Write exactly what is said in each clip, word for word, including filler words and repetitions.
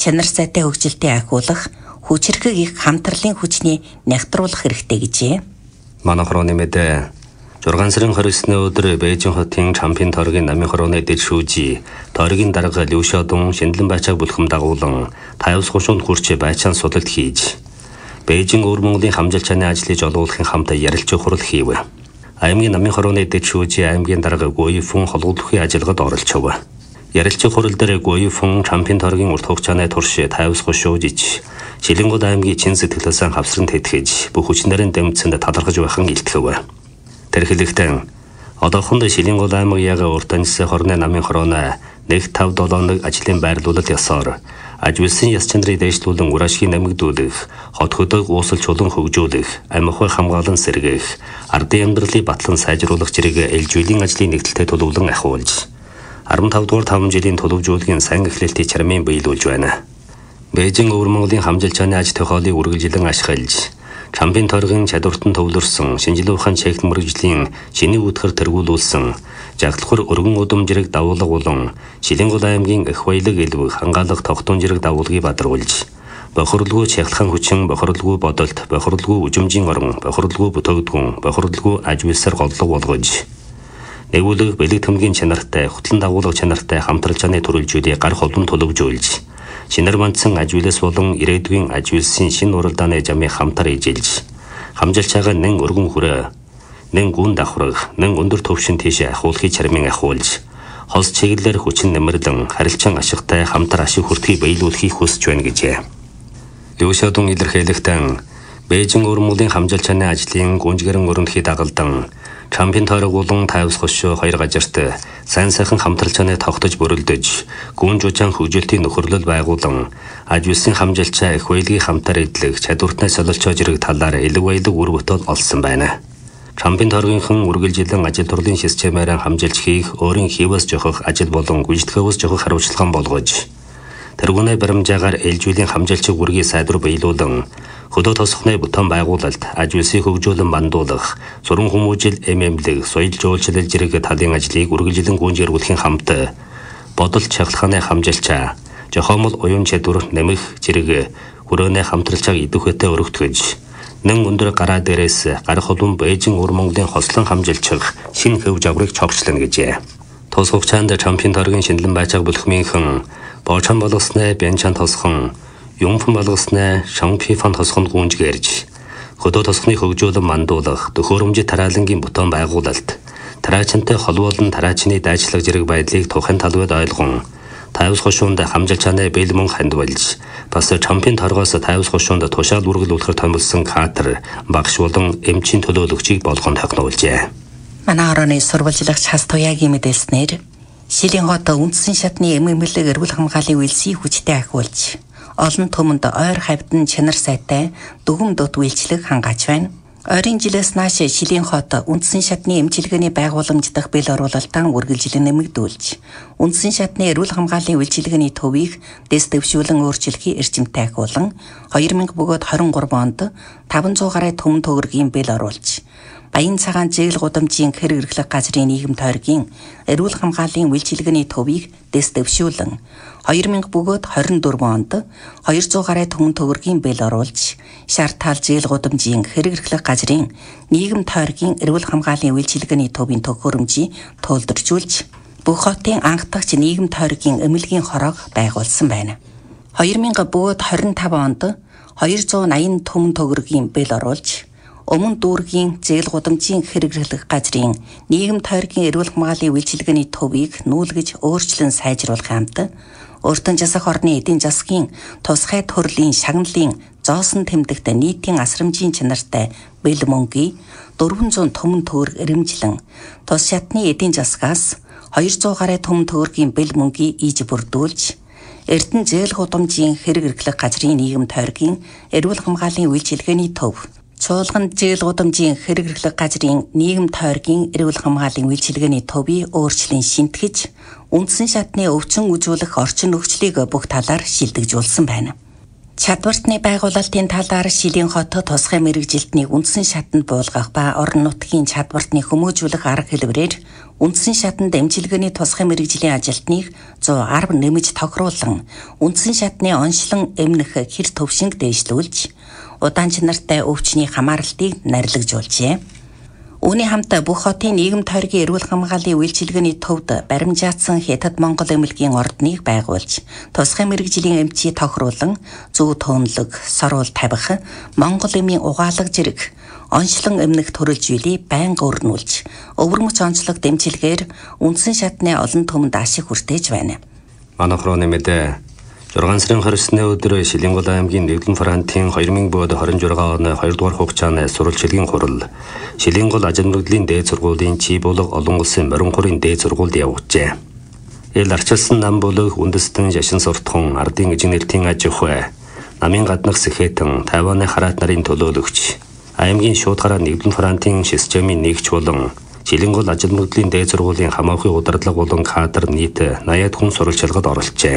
чанар сайтай хөгжилтийг ахиулах, хүчирхэг их хамтралын хүчний нягтруулах хэрэгтэй гэжээ. Манай хорооны мэдээ зургаан сарын двадцать девятны өдөр Бээжин хотын Чампин торгийн намын хорооны дэд шүүжи торгийн дарга Лүшодун Шиндлэн байцааг бүлхэм дагуулan тавьс гушуунд хүрч байцаан судалт хийж Бээжин өвөр Монголын хамжилчааны ажлыг олуулахын хамтаа ярилцах хурал хийв. Аймгийн намын хорооны дэд шүүжи аймгийн дарга Гуйфун холгуулахын ажиллагад оролцов. Ярилцах хурал дээр Гуйфун Чампин торгийн урт хугацааны турш тавьс гушууж ич Шилэнгууд аймгийн чин сэтгэлээсэн хавсран тэтгэж бүх хүчнэрийн дэмцэнд талархаж байхан илтгэв. Тэр хэлэхдээ одоохондоо Шилэнгууд аймаг яг урт анжис хорны намын хорооно нэг тавь долооног ажлын байрлуулалт ёсоор ажуулсан яс чанарыг дэвшлүүлэн үр ашгийг нэмэгдүүлэх, хот хөдөг уусал чулуун хөгжүүлэх, амьхай хамгаалан сэргээх, ардын амьдралыг батлан сайжруулах зэрэг ээлжүүлэн ажлын нэгдэлтэд төлөвлөн ахиулж, арван тавь дугаар таван жилийн төлөвжүүлгийн сайн эхлэлтийн чармын биелүүлж байна. Бээжин өвөр Монголын хамжилчааны аж тохиолыг үргэлжлэн ашиглаж, Чампин торгийн чадвартан төвлөрсөн шинжилгээ ухаан чект мөрөгжлийн шинэ үүтгэр тэргүүлүүлсэн жагтлахур өргөн удам жирэг давуулга болон Шилэнгууд аймгийн их баялаг элбэг хангаалга тогтун жирэг давуулгыг бадруулж бохирлгүй чахлахын хүчин, бохирлгүй бодолт, бохирлгүй үжимжийн орон, бохирлгүй бүтээгдэхүүн, бохирлгүй аж үйлсээр голлог болгож нэгүүлэг бэлэг төмгийн чанартай, хөтлөн дагуулга чанартай хамтралчааны төрөлжүүдийг гар холбон төлөвжүүлж шинээр мандсан аж үйлс болон ирээдүйн аж үйлсийн шинэ уралдааны жамыг хамтар ижилж хамжилчаагаа нэн өргөн хүрээ нэн гүн давхрах нэн өндөр төвшин тийш ахуулахыг чармын ахиулж холс чиглэлээр хүчин нэмэрлэн харилцан ашигтай хамтар ашиг хүртгийг биелүүлэхийг хүсэж байна гэжээ. Лүшодун илэрхийлэхдээ Бээжин өвөр Монголын хамжилчааны ажлын гүнжгэрэн өрөндөхий дагалдан Чампин торог болон тавьс гушуу хоёр газарт сайн сайхан хамтралчааны тогтож бүрэлдэж гүн жужаан хөгжилтийн нөхөрлөл байгуулан аж үйлсийн хамжилчаа их баялагын хамтар эдлэх чадвартнаа солилцоо зэрэг талаар элэг баялаг үр бүтэл олсон байна. Чампин торгийнхан үргэлжилэн ажил турлын системээр хамжилж хийх, өөрийн хийвээс жохох ажил болон гүйцэтгээс жохох хариуцлага болгож тэргүүнээ баримжаагаар ээлжүүлэн хамжилчиг үргийг сайдвар биелүүлэн хөдөө тосхны бутан байгуулалт аж үйлсийг хөгжүүлэн бандуулах, зуран хүмүүжил эмэмлэг, соёл жуулчлал зэрэг талын ажлыг үргэлжлэн гүйцэтгүүлэхийн хамт бодол чаглахны хамжилчаа жохомол уян чадвар нэмэх зэрэг хүрээний хамтралчааг идэх хөтэ өргөтгөж нэн өндөр гараа дээрээс гар холбон Бээжин өвөр Монголын хослон хамжилчих шинэ хөв жаврыг цогцлоно гэжээ. Тус хугацаанд Чампин торгийн Шиндлэн байцааг бүлхмийнхэн Боочон болгосноо Бянчан тосхон Юмфан болгосноо Шанпифан тосхонд гүнжгэрж хөдөө тосхны хөгжүүлэн мандуулах төхөөрөмжит тараалангийн бутан байгуулалт тараачинтай холбоолон тараачны дайчлаг зэрэг байдлыг тухайн талбайд ойлгон тавьс гушуунд хамжилчааны бэл мөн хандвалж бас Чампин торгоос тавьс гушуунд тушаал үргэлүүлэхээр томилсон катер багш болон эмчийн төлөөлөгчийг болгон тохиолжээ. Манай орооны сурвалжлагч Хас Туяагийн мэдээлснээр Шилийн хот үндсэн шатны эмэмлэг эрүүл хамгааллын үйлсийг хүчтэй ахиулж олон түмэнд ойр хавьдан чанар сайтай дүгм дут үйлчлэг хангаж байна. Ойрын жилээс нааш Шилийн хот үндсэн шатны эмчилгээний байгууламж дахь бэл оруулалтаа үргэлжлэн нэмэгдүүлж үндсэн шатны эрүүл хамгааллын үйлчилгээний төвийг дэс дэвшүүлэн өөрчлөхийн эрчимтэй ахиулан хоёр мянга бөгөөд двадцать три онд таван зуун гаруй түмэн төгрөгийн бэл оруулж Баян цагаан зээл гудамжийн хэрэг эрхлэх газрын нийгэм тойргийн эрүүл хамгааллын үйлчилгээний төвийг дэс дэвшүүлэн хоёр мянга бөгөөд двадцать четыре онд двухсот гаруй түмэн төгрөгийн бэл оруулж шартаал зээл гудамжийн хэрэг эрхлэх газрын нийгэм тойргийн эрүүл хамгааллын үйлчилгээний төвийн төхөөрөмжийг туулдарчулж бүх хотын анх дахь нийгэм тойргийн эмнэлгийн хороог байгуулсан байна. хоёр мянга бөгөөд двадцать пять онд двухсот восемьдесят түмэн төгрөгийн бэл оруулж Өмнө дүүргийн зээл гудамжийн хэрэглэх газрын нийгэм тойргийн эрүүл хамгааллын үйлчилгээний төвийг нүүлгэж өөрчлөн сайжруулах хамт өөртөө засах орны эдийн засгийн тусгай төрлийн шагналын зоосон тэмдэгт нийтийн асрамжийн чанартай бэл мөнгийг дөрвөнзуун түмэн төгрөг эрэмжлэн тус шатны эдийн засгаас двухсот гаруй түмэн төгрөгийн бэл мөнгийг ийж бүрдүүлж Эрдэнэ зээл гудамжийн хэрэг эрхлэх газрын нийгэм тойргийн эрүүл хамгааллын үйлчилгээний төв Цуулган зээл гудамжийн хэрэг эрхлэх газрын нийгэм тойргийн эрүүл хамгааллын үйлчилгээний төвийг өөрчлөн шинтгэж үндсэн шатны өвчин үзүүлэх орчин нөхцөлийг бүх талаар шилдэгжүүлсэн байна. Чадвартны байгуулалтын талаар Шилийн хотод тусгай мэрэгжилтний үндсэн шатанд буулгах ба орон нутгийн чадвартны хүмүүжүүлэх арга хэлбэрээр үндсэн шатанд дамжлагын тусгай мэрэгжлийн ажилтныг зуун арав нэмж тохируулан үндсэн шатны онцлон эмнэх хэр төвшинг дээшлүүлж удаанч нартай өвчний хамааралтыг нарилгажуулжээ. Үүний хамт бүх хотын нийгэм тойргийн эрүүл хамгааллын үйлчилгээний төвд баримжаатсан Хятад Монгол эмнэлгийн ордныг байгуулж, тусгай мэрэгжлийн эмчийг тохируулан зөв төөнлөг, сорвол тавих, Монгол эмийн угаалга зэрэг онцлон эмнэх төрөлжүүлийг байнга өрнүүлж, өвөрмөц онцлог дэмжлэгээр үндсэн шатны олон түмэнд ашиг хүртэж байна. Манайх руу нэмээд зургаан сарын хоёр и девятны өдөр Шилэнгол аймгийн Нэгдэн Фронтын две тысячи двадцать шесть оны хоёрдугаар хугацааны сурвалжлагын хурал Шилэнгол ажил мэргэжлийн дээд сургуулийн Чи булга олон улсын морин хорийн дээд сургуульд явуулжээ. Эл арчилсан нам бүлэг үндэстэн шашин суртахуун ардын инженерийн аж ахуй намын гаднах сэхэтэн Тайваны хараат нарын төлөөлөгч аймгийн шууд гараа Нэгдэн Фронтын системийн нэгч болон Шилэнгол ажил мэргэжлийн дээд сургуулийн хамаахын удирдлага болон кадр нийт восемьдесят хүн сурвалжлагад оролцжээ.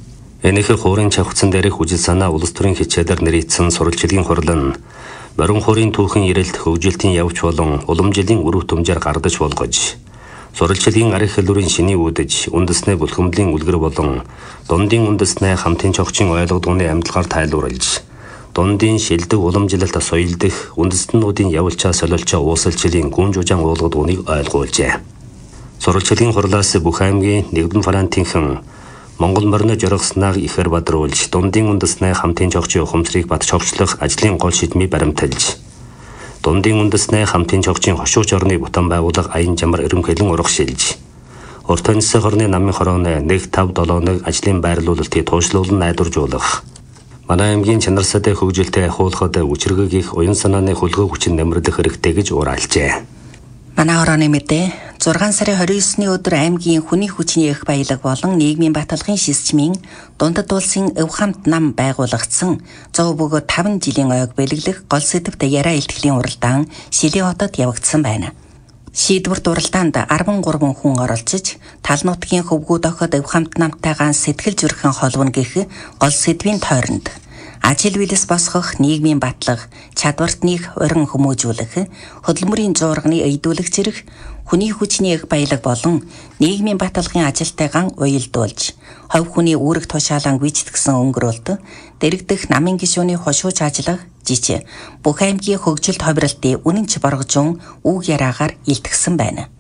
Энэхэр хуурын чавхцсан дээрх үжил санаа улс төрийн хичээлээр нэрийдсэн сурвалжлагын хурал нь морин хорийн түүхэн ирэлт хөгжилтийн явж болон уламжлалын үр хөтөмжөөр гардаж болгож сурвалжлагын арга хэлбэрийн шиний үүдэж үндэснээ бүлхэмдлийн үлгэр болон дундын үндэснээ хамтын чогчийн ойлгодгооны амьдлагаар тайлбарлаж дундын шилдэг уламжлалт соёлдох үндэстнүүдийн явуулчаа солиолчоо уусалчлалын гүн жужаан уулгодгооныг ойлгуулжээ. Сурвалжлагын хурлаас бүх аймгийн Нэгдэн Фронтынхан Монгол морины жоргосныг ихэр бадруулж, дундын үндэснээ хамтын чогчийн ухамсарыг бат чогчлох ажлын гол шийдмийг баримталж, дундын үндэснээ хамтын чогчийн хошууч орны бутан байгууллага аян жамар эрэмхэлэн урагшилж, урт хоньсох орны намын хорооны нэг тав долооныг ажлын байрлуулалтыг туушлуулан найдваржуулах, манай аймгийн чанарсатай хөгжилтэй ахиулахад үчиргэг их уян санааны хөлгөө хүчин нэмэрлэх хэрэгтэй гэж уриалжээ. Манай орооны мэдээ зургаан сарын двадцать девятны өдөр аймгийн хүний хүчний их баялаг болон нийгмийн баталгын шисчмийн дундад улсын өв хамт нам байгуулагдсан зов бөгөөд таван жилийн ойг бэлэглэх гол сэдвт яриа илтгэлийн уралдаан Шилийн хотод явагдсан байна. Шийдвэрт уралдаанд арван хүн оролцож, тал нутгийн хөвгүүд охид өв хамт намтайгаан сэтгэл зүрхэн холбоно гэх гол сэдвийн тойронд ажил үйлс босгох, нийгмийн батлах, чадвартныг уран хүмүүжүүлэх, хөдөлмөрийн зуурганы эйдүүлэх зэрэг хүний хүчний их баялаг болон нийгмийн баталгын ажилтайгаан уялдуулж, хов хүний үүрэг тушаалан гүйцэтгсэн өнгөрөөлт, дэрэгдэх намын гишүүний хошууч ажиллах, жич, бүх аймгийн хөгжилт ховролтын үнэнч боргожун үг яраагаар илтгэсэн байна.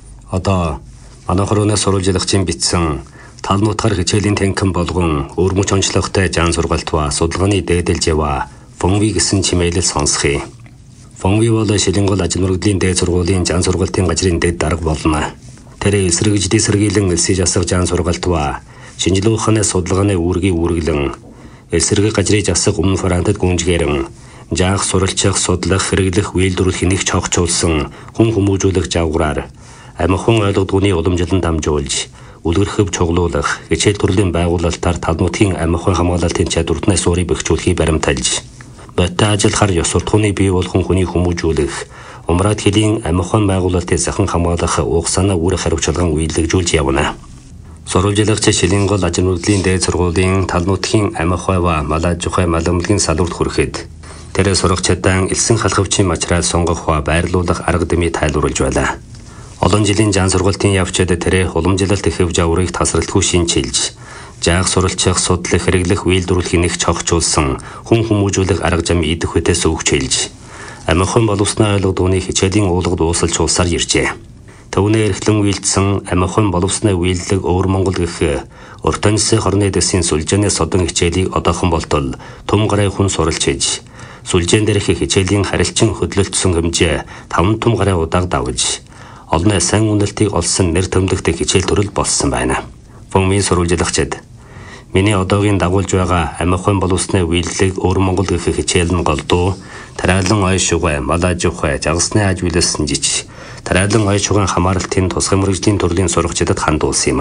Одоо манай хөрөөнөөс сурвалжлагчийн бичсэн тал нутгаар хичээлийн танхим болгон өрмөч онцлогтой жан сургалт ба судалгааны дээдэлж ява Фонви гэсэн чимэйлэл сонсхий. Фонви бол Шилэнгол ажил мэргэжлийн дээд сургуулийн жан сургалтын газрын дэд дарга болно. Тэр эсрэгждээ сэргийлэн элсэж асах жан сургалт ба шинжилгээ ухааны судалгааны үүргийг үүргэлэн эсрэг газрыг асах өмнө Францад гүнжгээрэн жаах суралцах, судлах, хэрэглэх, үйлдвэрлэх нэг чогчулсан хүн хүмүүжүүлэх жавгараар амихан ойлгодгооны уламжлалд дамжуулж үлгэрхэв чуглуулах, хичээл төрлийн байгуулалтаар тал нутгийн амихан хамгаалалтын чадвартны суурийг бэхжүүлэхийг баримталж, бодтой ажиллахаар ёс суртахууны бий болгон хүний хүмүүжүүлэх, умраад хэлийн амихан байгуулалтын захин хамгаалах уг санаа үүрэг хариуцлаган үйлдвэрлэж явна. Сурвалжлагч Шилэнгол ажил мэргэжлийн дээд сургуулийн тал нутгийн амихай ба малаж ухай маламлгийн салбарт хүрэхэд тэр сурах чадан элсэн халахвчийн материал сонгох ба байрлуулах арга дэмий тайлбарлаж байлаа. Олон жилийн жан сургалтын явцад тэрэ уламжлалт ихв жаврыг тасралтгүй шинчилж, жаах суралцах, судлах, хэрэглэх, үйлдвэрлэхийг нэг чогчулсан хүн хүмүүжүүлэх арга замын идэх үедээ сөвөгчилж, амихан боловсны ойлгодгооны хичээлийн уулгад уусалж улсаар иржээ. Төвнөө эрхлэн үйлдсэн амихан боловсны үйлдэлэг өвөр Монгол гэх урт хоньсох орны дэсийн сүлжээний содон хичээлийг одоохон болтол том гараа хүн суралцж, сүлжээн дээрх хичээлийн харилцан хөдлөлтсөн хэмжээ таван том гараа удааг давж, олон сайн үнэлтийг олсон нэр томдогтой хичээл төрөл болсон байна. Фонмийн сурвалжлагчид миний одоогийн дагуулж байгаа амихан боловсны үйлдэлэг өвөр Монгол гэх хичээл нь голдуу тараалан ой шугай, малаж ухай, жагсны аж үйлсэн жич, тараалан ой шугай хамааралтын тусгай мэргэжлийн төрлийн сурагчдад хандуулсан юм.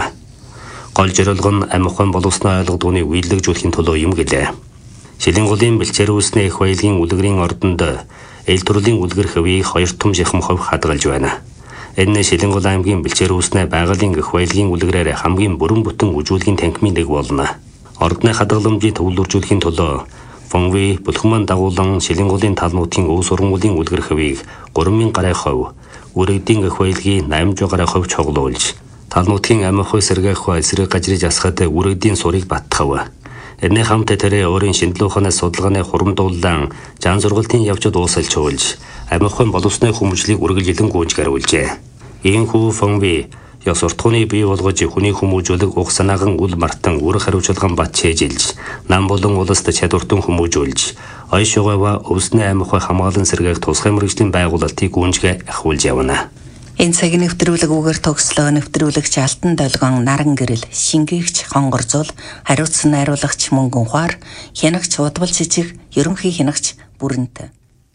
Гол зорилго нь амихан боловсны ойлгодгооны үйлдвэрлэжүүлэхийн төлөө юм гэлээ. Шилэнголын бэлчээр үүснэ их баялагын үлгэрийн ордонд эл төрлийн үлгэр хөвийг хоёр том жихм хов хадгалж байна. Энэ Шилэнгол аймгийн бэлчээр үүснэ байгалийн их баялагын үлгэрээр хамгийн бүрэн бүтэн үжүүлгийн танхимын нэг болно. Ордны хадгаламжийг төвлөржүүлэхийн төлөө Фонви бүлхман дагуулан Шилэнгуулын тал нутгийн өв сургуулийн үлгэр хавийг гурван мянга гаруй хувь, үрэгдийн эх баялагийг найман зуун гаруй хувь чоглуулж, тал нутгийн амин хой сэргээх хой эсрэг гажрыг асахад үрэгдийн сурыг баттахав. Энэний хамт тэрэ өөрийн шинжилгээ ухаанаас судалгааны хурамдуулан жан сургалтын явцад уусалж хуулж, амин хой боловсны хүмүүжлийг үргэлжилэн гүйж гаруулжээ. Ийхүү Фонви ёс суртахууны бий болгож хүний хүмүүжүүлэг уг санаахан үл мартан үр хариуцлаган бат чэжилж, нам болон улсад чадвартан хүмүүжүүлж, ой шугава өвсний амин хой хамгаалан сэргээх тусгай мэргэжлийн байгуулалтыг гүйнжгээ ахиулж явна. Энэ цагийн нэвтрүүлэг үгээр төгслөө нэвтрүүлэгч Алтан Долгон Наран гэрэл, шингээгч Хонгорзуул, хариуцсан найруулагч Мөнгөн Ухаар, хянагч Удвал Цэцэг, ерөнхий хянагч Бүрэнт.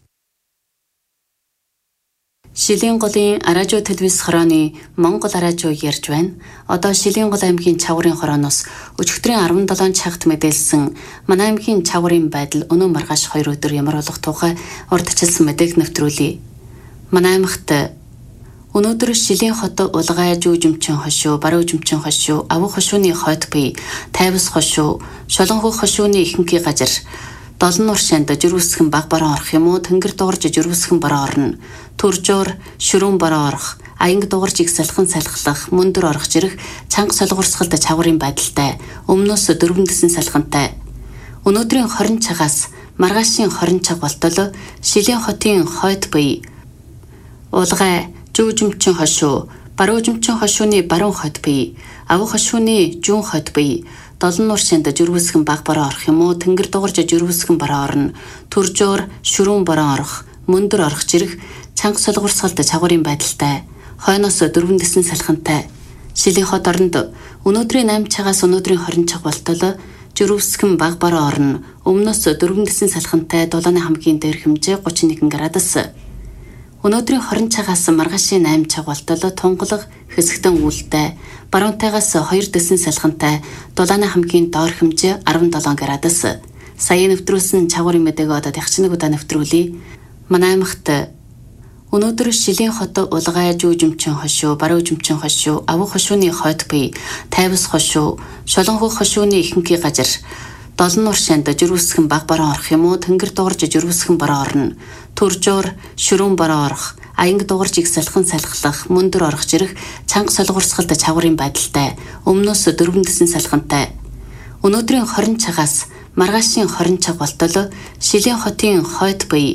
Шилэнгуулын Аражуу телевиз хорооны Монгол Аражуу ярьж байна. Одоо Шилэнгуул аймгийн Чаврын хорооноос өчигдрийн арван долоон цагт мэдээлсэн манай аймгийн Чаврын байдал өнөө маргааш хоёр өдөр ямар болох тухай урдчилсан мэдээг нэвтрүүлье. Манай аймагт өнөөдөр Шилийн хот улгай жүүжимчин хошуу, баруун жимчин хошуу, авах хошууны хойд бие, тайвас хошуу, шолонхог хошууны ихэнхий газар долон уршаанд жирүүсгэн баг бараа орох юм уу, тэнгэр дугарж жирүүсгэн бараа орно. Төржөөр шүрүүн бараа орох, аянг дугарж их салхан салхлах, мөндөр орох зэрэг чанга солгорсголд Чаврын байдалтай, өмнөөс дөрвөн дэсэн салхантай. Өнөөдрийн хорин цагаас маргаашийн хорин цаг болтол Шилийн хотын хойд бие, улгай жүүжимчин хошуу, баруун жимчин хошууны баруун хойд бие, авах хошууны зүүн хойд бие, долон уршаанд жирүүсгэн баг бараа орох юм уу, тэнгэр дугарж жирүүсгэн бараа орно. Төржөөр шүрүүн бараа орох, мөндөр орох зэрэг чанга солгорсголд Чаврын байдалтай, хойноос дөрвөн дэсэн салхантай. Шилийн хот оронд өнөөдрийн намь цагаас өнөөдрийн хорин цаг болтол жирүүсгэн баг бараа орно. Өмнөөс дөрвөн дэсэн салхантай дулааны хамгийн дээр хэмжээ гучин нэгэн градус. Өнөөдрийн хорин цагаас маргаашийн найм цаг болтол тунгалаг хэсэгтэн үүлтэй, баруунтайгаас хоёр дэсэн салхантай, дулааны хамгийн доор хэмжээ арван долоон градус. Сая нэвтрүүлсэн Чаврын мэдээг одоо ягчнаг удаа нэвтрүүлье. Манай аймагт өнөөдөр Шилийн хот улгай жүүжимчин хошуу, баруун жимчин хошуу, авах хошууны хойд бие, тайвас хошуу, шолонхог хошууны ихэнхий газар долон уршаанд жирүүсгэн баг бараа орох юм уу, тэнгэр дугарж жирүүсгэн бараа орно. Төржөөр шүрүүн бараа орох, аянг дугарж их салхан салхлах, мөндөр орох зэрэг чанга солгорсголд Чаврын байдалтай, өмнөөс дөрвөн дэсэн салхантай. Өнөөдрийн хорин цагаас маргаашийн хорин цаг болтол Шилийн хотын хойд бие,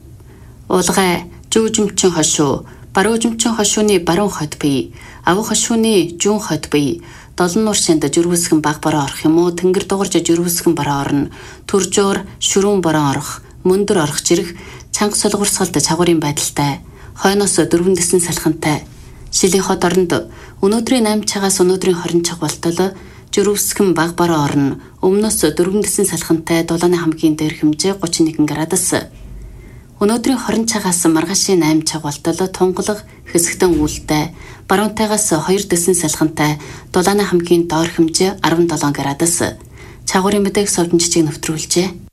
улгай жүүжимчин хошуу, баруун жимчин хошууны баруун хойд бие, авах хошууны зүүн хойд бие, долон уршаанд жирүүсгэн баг бараа орох юм уу, тэнгэр дугарж жирүүсгэн бараа орно. Төржөөр шүрүүн бараа орох, мөндөр орох зэрэг чанга солгорсголд Чаврын байдалтай, хойноос дөрвөн дэсэн салхантай. Шилийн хот оронд өнөөдрийн намь цагаас өнөөдрийн хорин цаг болтол жирүүсгэн баг бараа орно. Өмнөөс дөрвөн дэсэн салхантай, дулааны хамгийн дээр хэмжээ гучин нэгэн градус. Өнөөдрийн хорин цагаас маргаашийн найм цаг болтол тунгалаг хэсэгтэн үүлтэй, баруунтайгаас хоёр дэсэн салхантай, дулааны хамгийн доор хэмжээ арван долоон градус. Чаврын мэдээг совдон жижиг нэвтрүүлжээ.